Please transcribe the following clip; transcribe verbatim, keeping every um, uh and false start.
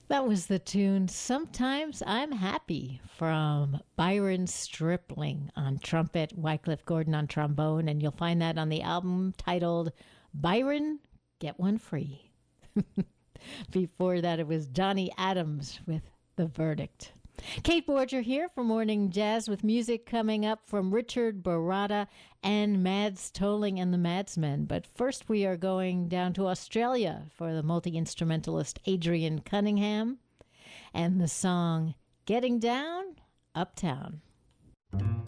That was the tune Sometimes I'm Happy from Byron Stripling on trumpet, Wycliffe Gordon on trombone, and you'll find that on the album titled Byron, Get One Free. Before that, it was Donnie Adams with The Verdict. Kate Borger here for Morning Jazz with music coming up from Richard Baratta and Mads Tolling and the Madsmen. But first we are going down to Australia for the multi-instrumentalist Adrian Cunningham and the song Getting Down Uptown.